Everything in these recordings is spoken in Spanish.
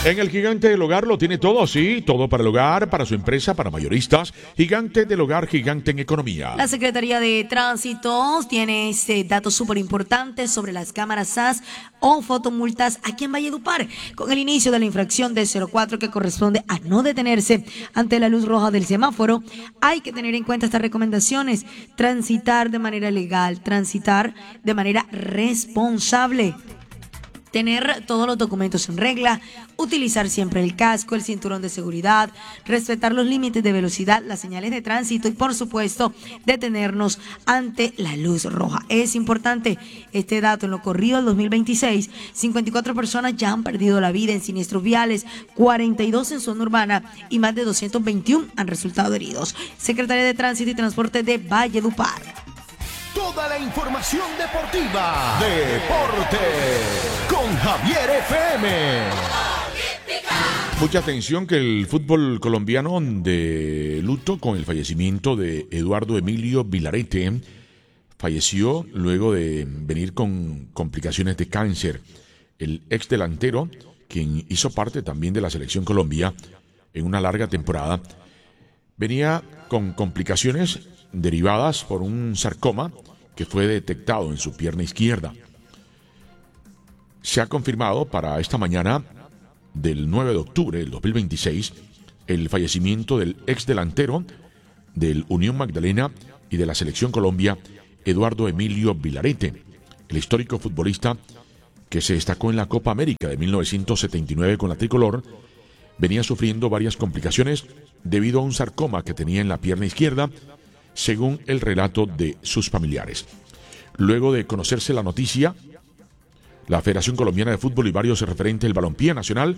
En el Gigante del Hogar lo tiene todo, sí, todo para el hogar, para su empresa, para mayoristas. Gigante del Hogar, gigante en economía. La Secretaría de Tránsito tiene datos súper importantes sobre las cámaras SAS o fotomultas aquí en Valledupar. Con el inicio de la infracción de 04 que corresponde a no detenerse ante la luz roja del semáforo, hay que tener en cuenta estas recomendaciones. Transitar de manera legal, transitar de manera responsable. Tener todos los documentos en regla, utilizar siempre el casco, el cinturón de seguridad, respetar los límites de velocidad, las señales de tránsito y, por supuesto, detenernos ante la luz roja. Es importante este dato. En lo corrido del 2026, 54 personas ya han perdido la vida en siniestros viales, 42 en zona urbana y más de 221 han resultado heridos. Secretaría de Tránsito y Transporte de Valledupar. Toda la información deportiva. Deporte con Javier FM. Mucha atención que el fútbol colombiano de luto con el fallecimiento de Eduardo Emilio Vilarete. Falleció luego de venir con complicaciones de cáncer. El ex delantero, quien hizo parte también de la Selección Colombia en una larga temporada, venía con complicaciones derivadas por un sarcoma que fue detectado en su pierna izquierda. Se ha confirmado para esta mañana del 9 de octubre del 2026 el fallecimiento del ex delantero del Unión Magdalena y de la Selección Colombia, Eduardo Emilio Vilarete, el histórico futbolista que se destacó en la Copa América de 1979 con la tricolor. Venía sufriendo varias complicaciones debido a un sarcoma que tenía en la pierna izquierda, según el relato de sus familiares. Luego de conocerse la noticia, la Federación Colombiana de Fútbol y varios referentes del balompié nacional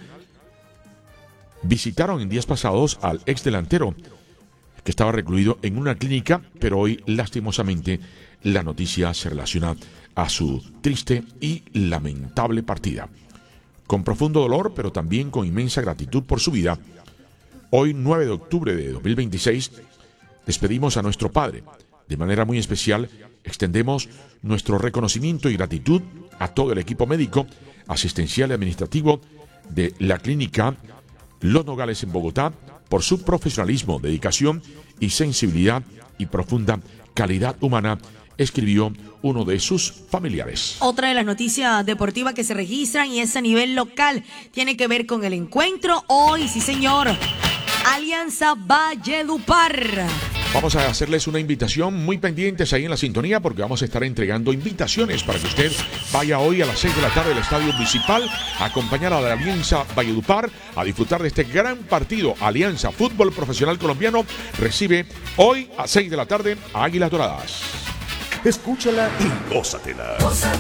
visitaron en días pasados al ex delantero, que estaba recluido en una clínica, pero hoy, lastimosamente, la noticia se relaciona a su triste y lamentable partida. Con profundo dolor, pero también con inmensa gratitud por su vida, hoy, 9 de octubre de 2026, despedimos a nuestro padre. De manera muy especial, extendemos nuestro reconocimiento y gratitud a todo el equipo médico, asistencial y administrativo de la clínica Los Nogales en Bogotá por su profesionalismo, dedicación y sensibilidad y profunda calidad humana, escribió uno de sus familiares. Otra de las noticias deportivas que se registran y es a nivel local. Tiene que ver con el encuentro hoy, sí señor. Alianza Valledupar. Vamos a hacerles una invitación, muy pendientes ahí en la sintonía, porque vamos a estar entregando invitaciones para que usted vaya hoy a las 6 de la tarde al Estadio Municipal a acompañar a la Alianza Valledupar a disfrutar de este gran partido. Alianza Fútbol Profesional Colombiano recibe hoy a 6 de la tarde a Águilas Doradas. Escúchala y gózatela.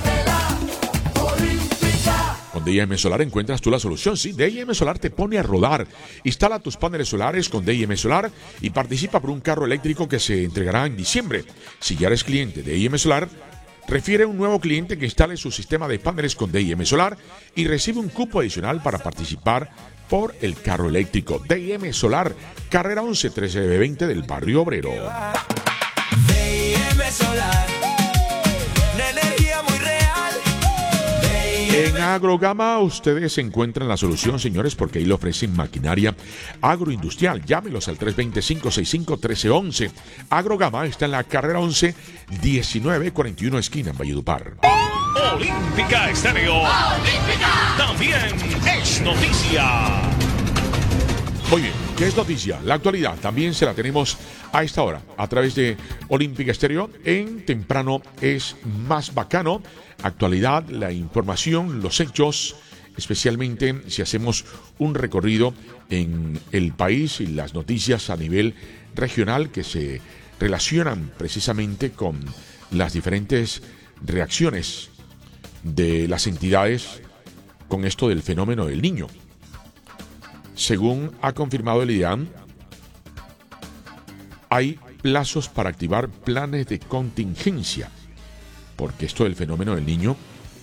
Con D&M Solar encuentras tú la solución. Sí, D&M Solar te pone a rodar. Instala tus paneles solares con D&M Solar y participa por un carro eléctrico que se entregará en diciembre. Si ya eres cliente de D&M Solar, refiere a un nuevo cliente que instale su sistema de paneles con D&M Solar y recibe un cupo adicional para participar por el carro eléctrico. D&M Solar, carrera 11-1320 del Barrio Obrero. D&M Solar, una energía muy real. En Agrogama ustedes encuentran la solución, señores, porque ahí le ofrecen maquinaria agroindustrial. Llámelos al 320-565-1311. Agrogama está en la carrera 11, 1941 esquina en Valledupar. Olímpica Estéreo. Olímpica. También es noticia. Muy bien, ¿qué es noticia? La actualidad también se la tenemos a esta hora a través de Olímpica Estéreo en Temprano es Más Bacano. Actualidad, la información, los hechos, especialmente si hacemos un recorrido en el país y las noticias a nivel regional que se relacionan precisamente con las diferentes reacciones de las entidades con esto del fenómeno del Niño. Según ha confirmado el IDEAM, hay plazos para activar planes de contingencia, porque esto del fenómeno del Niño,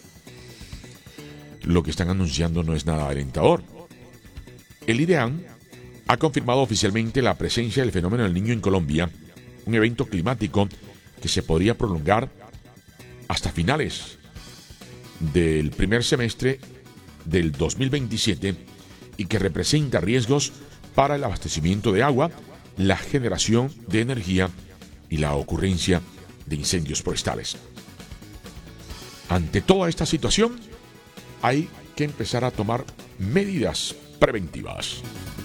lo que están anunciando no es nada alentador. El IDEAM ha confirmado oficialmente la presencia del fenómeno del Niño en Colombia, un evento climático que se podría prolongar hasta finales del primer semestre del 2027 y que representa riesgos para el abastecimiento de agua, la generación de energía y la ocurrencia de incendios forestales. Ante toda esta situación, hay que empezar a tomar medidas preventivas.